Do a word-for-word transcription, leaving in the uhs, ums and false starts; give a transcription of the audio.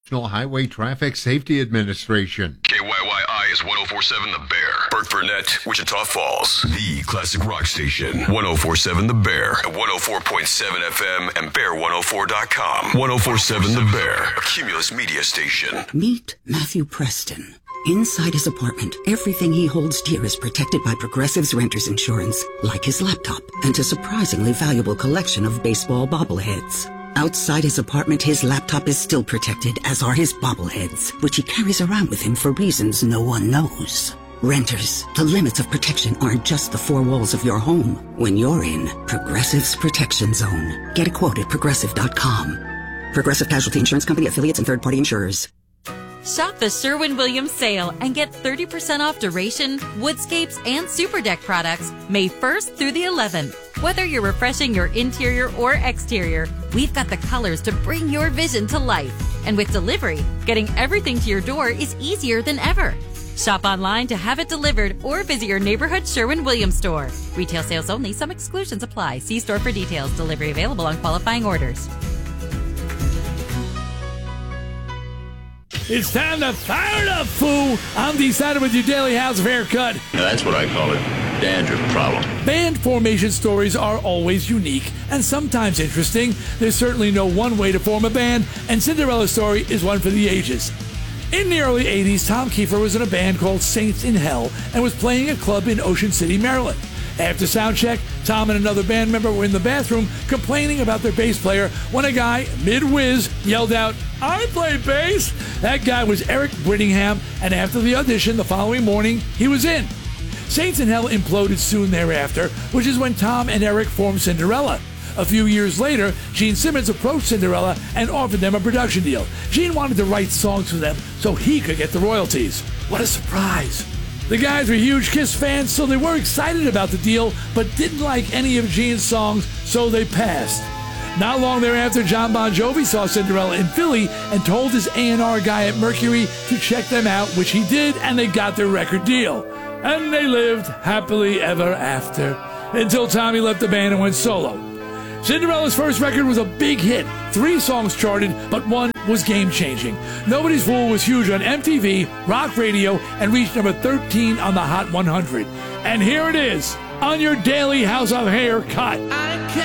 National Highway Traffic Safety Administration. K Y Y I is one oh four point seven The Bear. Burt Burnett, Wichita Falls. The classic rock station. one oh four point seven The Bear. At one oh four point seven F M and bear one oh four dot com. one oh four point seven The Bear. A Cumulus media station. Meet Matthew Preston. Inside his apartment, everything he holds dear is protected by Progressive's Renter's Insurance, like his laptop and a surprisingly valuable collection of baseball bobbleheads. Outside his apartment, his laptop is still protected, as are his bobbleheads, which he carries around with him for reasons no one knows. Renters, the limits of protection aren't just the four walls of your home. When you're in Progressive's Protection Zone, get a quote at progressive dot com. Progressive Casualty Insurance Company, affiliates, and third-party insurers. Shop the Sherwin-Williams sale and get thirty percent off Duration, Woodscapes, and Super Deck products May first through the eleventh. Whether you're refreshing your interior or exterior, we've got the colors to bring your vision to life. And with delivery, getting everything to your door is easier than ever. Shop online to have it delivered or visit your neighborhood Sherwin-Williams store. Retail sales only. Some exclusions apply. See store for details. Delivery available on qualifying orders. It's time to fire it up, fool! I'm decided with your daily house of haircut. Now that's what I call it. Dandruff problem. Band formation stories are always unique and sometimes interesting. There's certainly no one way to form a band, and Cinderella's story is one for the ages. In the early eighties, Tom Kiefer was in a band called Saints in Hell and was playing a club in Ocean City, Maryland. After soundcheck, Tom and another band member were in the bathroom complaining about their bass player when a guy, mid-whiz, yelled out, "I play bass!" That guy was Eric Brittingham, and after the audition the following morning, he was in. Saints in Hell imploded soon thereafter, which is when Tom and Eric formed Cinderella. A few years later, Gene Simmons approached Cinderella and offered them a production deal. Gene wanted to write songs for them so he could get the royalties. What a surprise! The guys were huge Kiss fans, so they were excited about the deal, but didn't like any of Gene's songs, so they passed. Not long thereafter, John Bon Jovi saw Cinderella in Philly and told his A and R guy at Mercury to check them out, which he did, and they got their record deal. And they lived happily ever after, until Tommy left the band and went solo. Cinderella's first record was a big hit. Three songs charted, but one was game-changing. Nobody's Fool was huge on M T V, rock radio, and reached number thirteen on the Hot one hundred. And here it is, on your daily House of Hair cut.